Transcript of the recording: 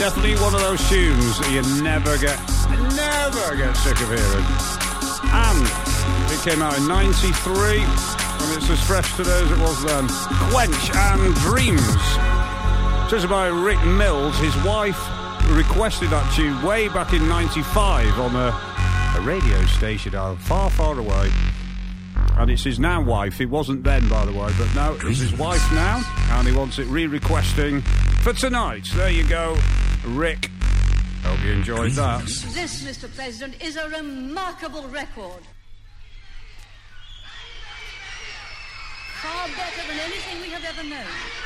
Definitely one of those tunes you never get sick of hearing. And it came out in 93, and it's as fresh today as it was then. Quench and Dreams. This is by Rick Mills. His wife requested that tune way back in 95 on a radio station far, far away. And it's his now wife. It wasn't then, by the way, but now it's his wife now, and he wants it re-requesting for tonight. There you go, Rick. Hope you enjoyed that. This, Mr. President, is a remarkable record. Far better than anything we have ever known.